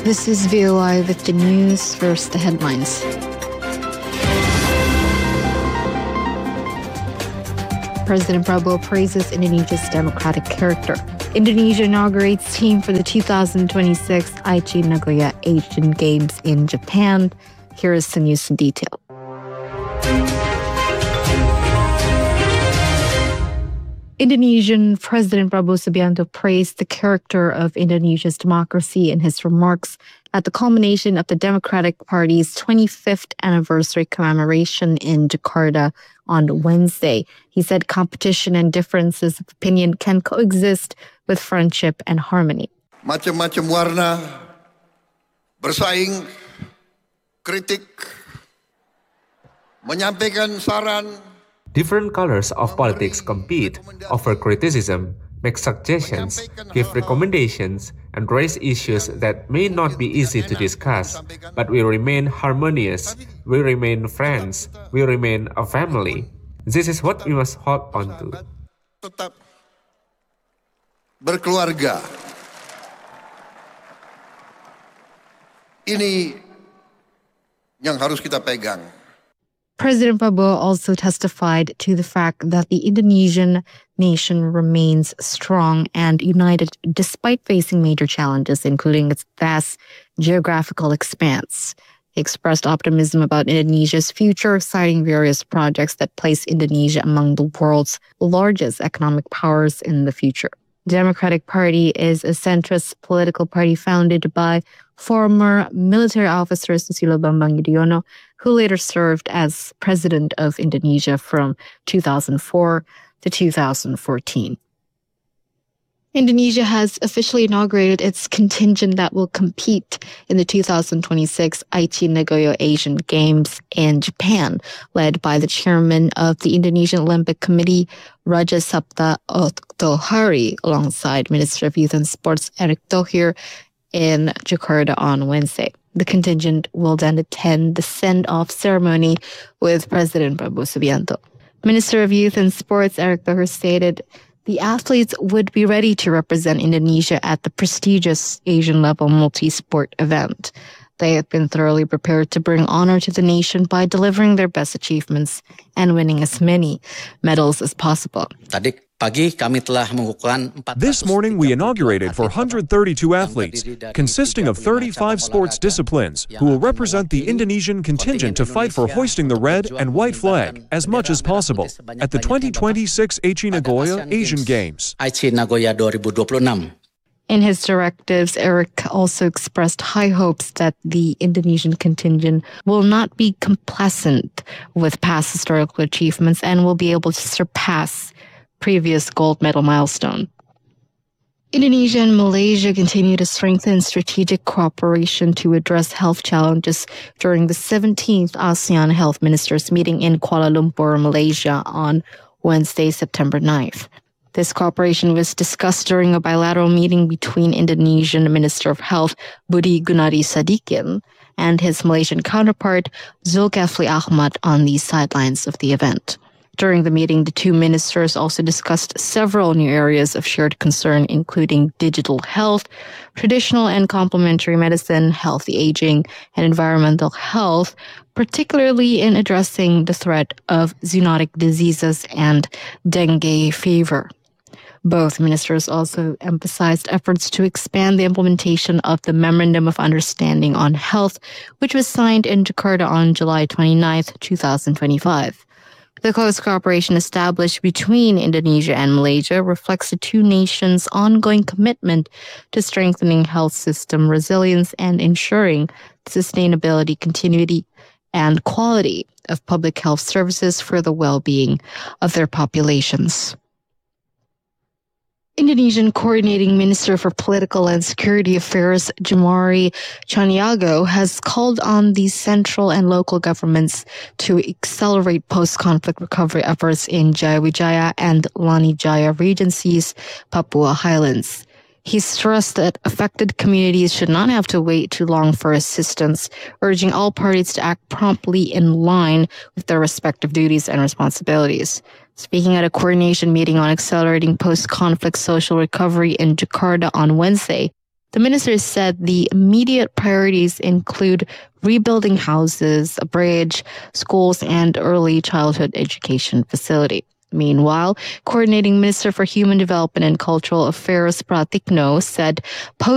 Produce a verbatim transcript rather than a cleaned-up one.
This is V O I with the news. First, the headlines. President Prabowo praises Indonesia's democratic character. Indonesia inaugurates team for the two thousand twenty-six Aichi Nagoya Asian Games in Japan. Here is the news in detail. Indonesian President Prabowo Subianto praised the character of Indonesia's democracy in his remarks at the culmination of the Democratic Party's twenty-fifth anniversary commemoration in Jakarta on Wednesday. He said competition and differences of opinion can coexist with friendship and harmony. Macam-macam warna, bersaing, kritik, menyampaikan saran. Different colors of politics compete, offer criticism, make suggestions, give recommendations, and raise issues that may not be easy to discuss, but we remain harmonious, we remain friends, we remain a family. This is what we must hold on to. Tetap berkeluarga. Ini yang harus kita pegang. President Prabowo also testified to the fact that the Indonesian nation remains strong and united despite facing major challenges, including its vast geographical expanse. He expressed optimism about Indonesia's future, citing various projects that place Indonesia among the world's largest economic powers in the future. The Democratic Party is a centrist political party founded by former military officer Susilo Bambang Yudhoyono, who later served as president of Indonesia from two thousand four to two thousand fourteen. Indonesia has officially inaugurated its contingent that will compete in the two thousand twenty-six Aichi Nagoya Asian Games in Japan, led by the chairman of the Indonesian Olympic Committee, Raja Sabta Oktohari, alongside Minister of Youth and Sports Erick Thohir in Jakarta on Wednesday. The contingent will then attend the send-off ceremony with President Prabowo Subianto. Minister of Youth and Sports Erick Thohir stated the athletes would be ready to represent Indonesia at the prestigious Asian-level multi-sport event. They have been thoroughly prepared to bring honor to the nation by delivering their best achievements and winning as many medals as possible. This morning, we inaugurated four hundred thirty-two athletes, consisting of thirty-five sports disciplines, who will represent the Indonesian contingent to fight for hoisting the red and white flag as much as possible at the twenty twenty-six Aichi Nagoya Asian Games. In his directives, Erick also expressed high hopes that the Indonesian contingent will not be complacent with past historical achievements and will be able to surpass previous gold medal milestone. Indonesia and Malaysia continue to strengthen strategic cooperation to address health challenges during the seventeenth ASEAN Health Ministers meeting in Kuala Lumpur, Malaysia on Wednesday, September ninth. This cooperation was discussed during a bilateral meeting between Indonesian Minister of Health Budi Gunadi Sadikin and his Malaysian counterpart Zulkifli Ahmad on the sidelines of the event. During the meeting, the two ministers also discussed several new areas of shared concern, including digital health, traditional and complementary medicine, healthy aging, and environmental health, particularly in addressing the threat of zoonotic diseases and dengue fever. Both ministers also emphasized efforts to expand the implementation of the Memorandum of Understanding on Health, which was signed in Jakarta on July twenty-ninth, twenty twenty-five. The close cooperation established between Indonesia and Malaysia reflects the two nations' ongoing commitment to strengthening health system resilience and ensuring sustainability, continuity, and quality of public health services for the well-being of their populations. Indonesian Coordinating Minister for Political and Security Affairs, Jumari Chaniago, has called on the central and local governments to accelerate post-conflict recovery efforts in Jayawijaya and Lanijaya Regencies, Papua Highlands. He stressed that affected communities should not have to wait too long for assistance, urging all parties to act promptly in line with their respective duties and responsibilities. Speaking at a coordination meeting on accelerating post-conflict social recovery in Jakarta on Wednesday, The minister said the immediate priorities include rebuilding houses, a bridge, schools, and early childhood education facility. Meanwhile, Coordinating Minister for Human Development and Cultural Affairs Pratikno said